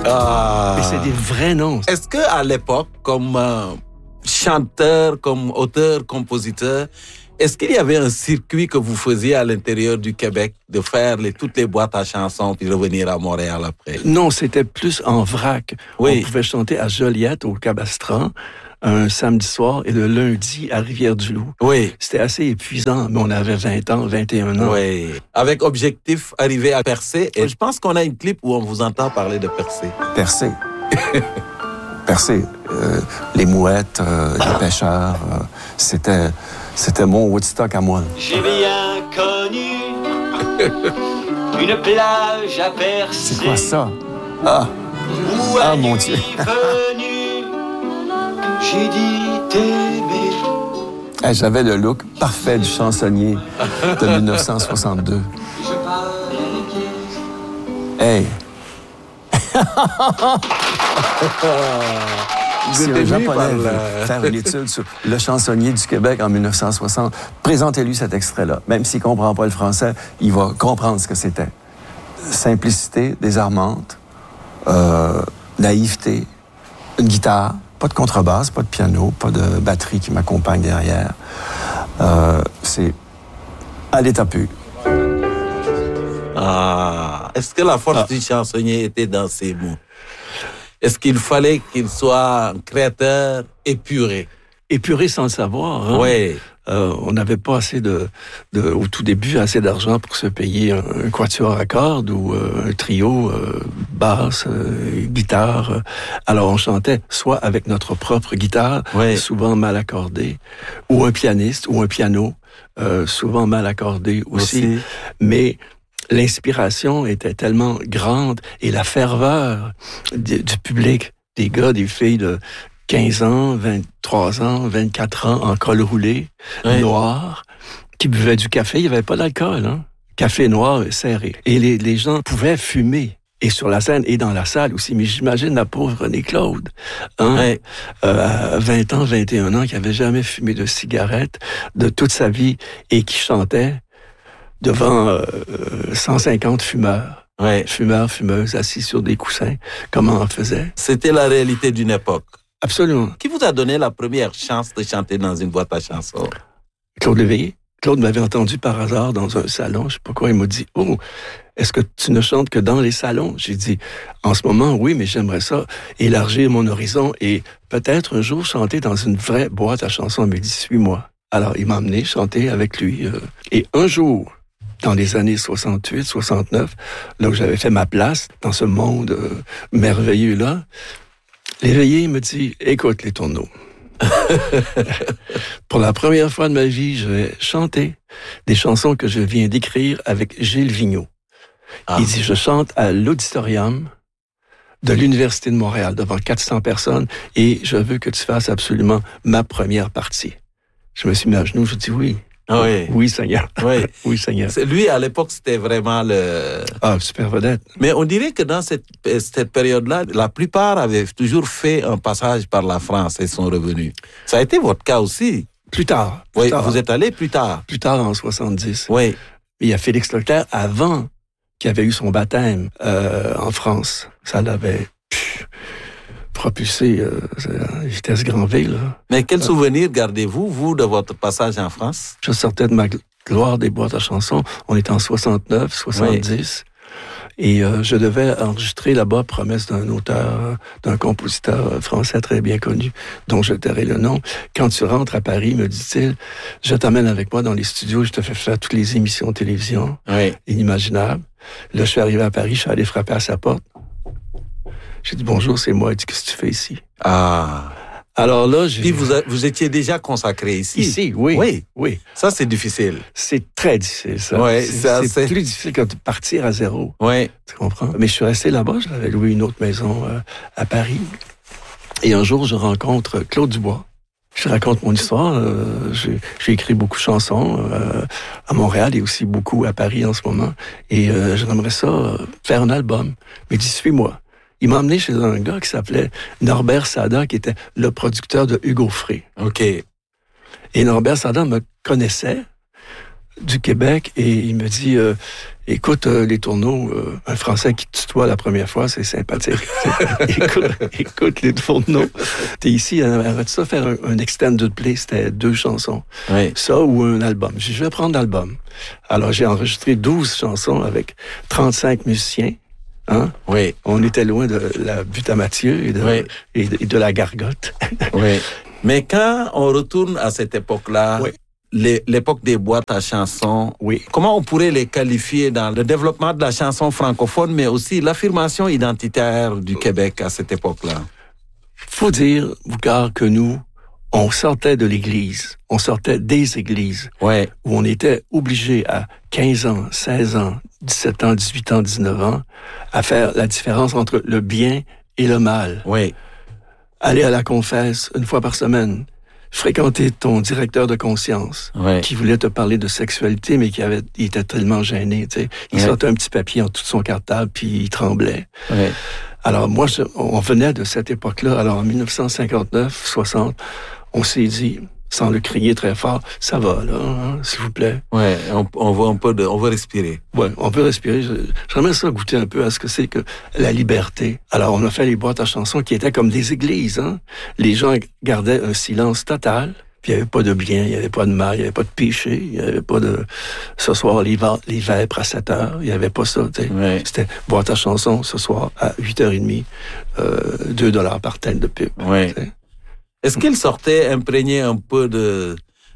Ah. Mais c'est des vrais noms. Est-ce qu'à l'époque, comme chanteur, comme auteur, compositeur, est-ce qu'il y avait un circuit que vous faisiez à l'intérieur du Québec de faire toutes les boîtes à chansons puis revenir à Montréal après? Non, c'était plus en vrac. Oui. On pouvait chanter à Joliette, au Cabastran, un samedi soir et le lundi à Rivière-du-Loup. Oui. C'était assez épuisant, mais on avait 20 ans, 21 ans. Oui. Avec objectif, arriver à percer. Et je pense qu'on a une clip où on vous entend parler de percer. Percer. Percer. Les mouettes, les pêcheurs, c'était mon Woodstock à moi. J'ai bien connu une plage à percer. C'est quoi ça? Ah, mon Dieu. Venu, j'ai dit t'aimer. Hey, j'avais le look parfait du chansonnier de 1962. Hey! Si un Japonais veut faire une étude sur le chansonnier du Québec en 1960, présentez-lui cet extrait-là. Même s'il ne comprend pas le français, il va comprendre ce que c'était. Simplicité désarmante, naïveté, une guitare, pas de contrebasse, pas de piano, pas de batterie qui m'accompagne derrière. C'est à l'état pur. Ah, est-ce que la force du chansonnier était dans ses mots? Est-ce qu'il fallait qu'il soit un créateur épuré? Épuré sans le savoir. Hein? Oui. On n'avait pas assez au tout début, assez d'argent pour se payer un quatuor à cordes ou un trio, basse, guitare. Alors on chantait soit avec notre propre guitare, souvent mal accordée, ou un pianiste ou un piano, souvent mal accordé aussi. Mais l'inspiration était tellement grande et la ferveur du public, des gars, des filles de 15 ans, 23 ans, 24 ans, en col roulé, noir, qui buvaient du café. Il n'y avait pas d'alcool, hein? Café noir serré. Et les gens pouvaient fumer. Et sur la scène et dans la salle aussi. Mais j'imagine la pauvre René-Claude, hein? À 20 ans, 21 ans, qui n'avait jamais fumé de cigarette de toute sa vie et qui chantait devant 150 fumeurs. Fumeurs, fumeuses, assis sur des coussins. Comment on faisait? C'était la réalité d'une époque. Absolument. Qui vous a donné la première chance de chanter dans une boîte à chansons? Claude Léveillé. Claude m'avait entendu par hasard dans un salon. Je sais pas quoi. Il m'a dit, « Oh, est-ce que tu ne chantes que dans les salons? » J'ai dit, « En ce moment, oui, mais j'aimerais ça élargir mon horizon et peut-être un jour chanter dans une vraie boîte à chansons. » Il m'a dit, « Suis-moi. » Alors, il m'a emmené chanter avec lui. Et un jour, dans les années 68, 69, là où j'avais fait ma place dans ce monde merveilleux-là, Léveillé me dit, écoute les tourneaux. Pour la première fois de ma vie, je vais chanter des chansons que je viens d'écrire avec Gilles Vigneault. Il dit, je chante à l'auditorium de l'Université de Montréal devant 400 personnes et je veux que tu fasses absolument ma première partie. Je me suis mis à genoux, je dis oui. Oui, Seigneur. Oui, Seigneur. Lui, à l'époque, c'était vraiment le... super vedette. Mais on dirait que dans cette période-là, la plupart avaient toujours fait un passage par la France et sont revenus. Ça a été votre cas aussi. Plus tard. Vous êtes allé plus tard. Plus tard, en 70. Oui. Il y a Félix Leclerc, avant, qui avait eu son baptême en France. Ça l'avait propulsé à vitesse grand V. Là. Mais quel souvenir gardez-vous, vous, de votre passage en France? Je sortais de ma gloire des boîtes à chansons. On était en 69, 70. Et je devais enregistrer là-bas Promesse d'un auteur, d'un compositeur français très bien connu, dont je tairai le nom. Quand tu rentres à Paris, me dit-il, je t'amène avec moi dans les studios, je te fais faire toutes les émissions de télévision inimaginables. Là, je suis arrivé à Paris, je suis allé frapper à sa porte. J'ai dit, bonjour, c'est moi. Il dit, qu'est-ce que tu fais ici? Alors là, Puis vous étiez déjà consacré ici? Ici, oui. Ça, c'est difficile. C'est très difficile, ça. C'est plus difficile que de partir à zéro. Oui. Tu comprends? Mais je suis resté là-bas. J'avais loué une autre maison à Paris. Et un jour, je rencontre Claude Dubois. Je raconte mon histoire. J'ai écrit beaucoup de chansons à Montréal et aussi beaucoup à Paris en ce moment. Et j'aimerais ça faire un album. Mais il dit, suis-moi. Il m'a emmené chez un gars qui s'appelait Norbert Sada, qui était le producteur de Hugo Frey. OK. Et Norbert Sada me connaissait du Québec et il me dit, Écoute, les tourneaux, un Français qui tutoie la première fois, c'est sympathique. écoute les tourneaux. T'es ici, arrête ça, faire un extended play, c'était 2 chansons. Oui. Ça ou un album. Je vais prendre l'album. Alors, j'ai enregistré 12 chansons avec 35 musiciens. Hein? Oui. On était loin de la butte à Mathieu et de la gargote. Oui. Mais quand on retourne à cette époque-là, oui. L'époque des boîtes à chansons, oui. Comment on pourrait les qualifier dans le développement de la chanson francophone, mais aussi l'affirmation identitaire du Québec à cette époque-là? Faut dire, Boucard, que nous, on sortait de l'église, on sortait des églises, ouais. Où on était obligé à 15 ans, 16 ans, 17 ans, 18 ans, 19 ans, à faire la différence entre le bien et le mal. Oui. Aller à la confesse 1 fois par semaine, fréquenter ton directeur de conscience, qui voulait te parler de sexualité, mais il était tellement gêné, tu sais. Il sortait un petit papier en dessous de son cartable, puis il tremblait. Ouais. Alors moi, on venait de cette époque-là. Alors en 1959, 60, on s'est dit, sans le crier très fort, ça va là, hein, s'il vous plaît. Ouais, on veut respirer. Ouais, on peut respirer. J'aimerais ça goûter un peu à ce que c'est que la liberté. Alors on a fait les boîtes à chansons qui étaient comme des églises. Hein. Les gens gardaient un silence total. Puis il n'y avait pas de bien, il n'y avait pas de mal, il n'y avait pas de péché, il n'y avait pas de ce soir les vêpres à 7 heures, il n'y avait pas ça. Tu sais. Ouais. C'était boîte à chansons ce soir à 8h30, $2 par tonne de pipe. Ouais. Est-ce qu'il sortait imprégné un peu de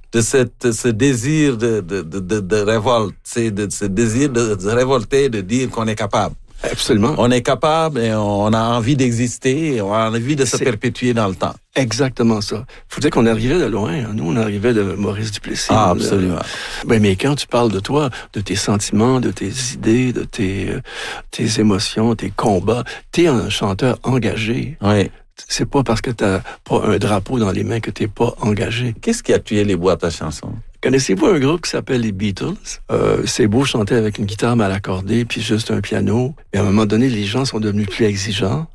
ce désir de révolte, de ce désir de révolter, de dire qu'on est capable? Absolument. On est capable et on a envie d'exister, on a envie de se perpétuer dans le temps. Exactement ça. Faut dire qu'on arrivait de loin. Hein. Nous, on arrivait de Maurice Duplessis. Ah, absolument. Mais quand tu parles de toi, de tes sentiments, de tes idées, de tes émotions, tes combats, t'es un chanteur engagé. Oui. C'est pas parce que t'as pas un drapeau dans les mains que t'es pas engagé. Qu'est-ce qui a tué les boîtes à chansons? Connaissez-vous un groupe qui s'appelle les Beatles? C'est beau chanter avec une guitare mal accordée puis juste un piano. Mais à un moment donné, les gens sont devenus plus exigeants.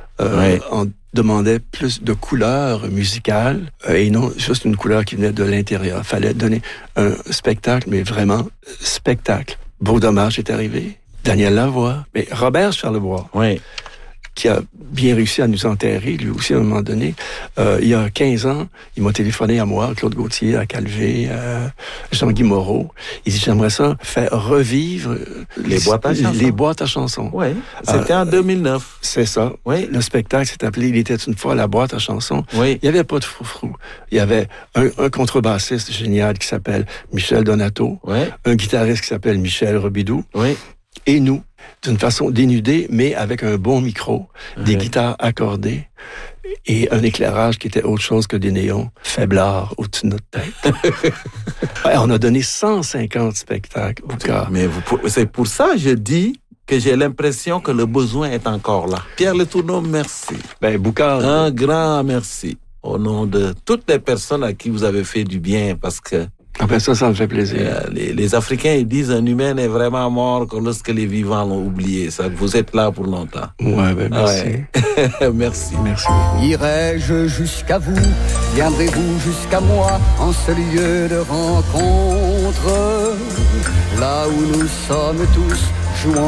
On demandait plus de couleurs musicales et non juste une couleur qui venait de l'intérieur. Il fallait donner un spectacle, mais vraiment spectacle. Beau Dommage est arrivé. Daniel Lavoie. Mais Robert Charlebois. Oui. Qui a bien réussi à nous enterrer, lui aussi, à un moment donné. Il y a 15 ans, il m'a téléphoné à moi, Claude Gauthier, à Calvé, à Jean-Guy Moreau. Il dit, j'aimerais ça faire revivre les boîtes à chansons. Oui. C'était en 2009. C'est ça. Oui. Le spectacle s'est appelé Il était une fois la boîte à chansons. Oui. Il n'y avait pas de froufrou. Il y avait un contrebassiste génial qui s'appelle Michel Donato. Oui. Un guitariste qui s'appelle Michel Robidoux. Oui. Et nous, d'une façon dénudée, mais avec un bon micro, des guitares accordées et un éclairage qui était autre chose que des néons faiblards au-dessus de notre tête. On a donné 150 spectacles au cas. Mais c'est pour ça que je dis que j'ai l'impression que le besoin est encore là. Pierre Letourneau, merci. Boucard. Un grand merci au nom de toutes les personnes à qui vous avez fait du bien, parce que après ça me fait plaisir. Les Africains, ils disent un humain est vraiment mort que lorsque les vivants l'ont oublié. Ça, vous êtes là pour longtemps. Merci. Ouais. Merci. Irai-je jusqu'à vous, viendrez-vous jusqu'à moi, en ce lieu de rencontre, là où nous sommes tous jouant